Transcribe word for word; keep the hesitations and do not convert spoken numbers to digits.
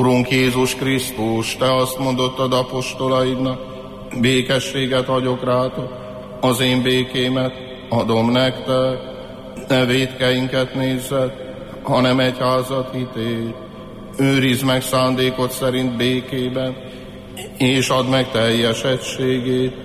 Urunk Jézus Krisztus, Te azt mondottad apostolaidnak, békességet hagyok rátok, az én békémet adom nektek, ne vétkeinket nézzed, hanem egyházat hitét. Őrizd meg szándékod szerint békében, és add meg teljes egységét,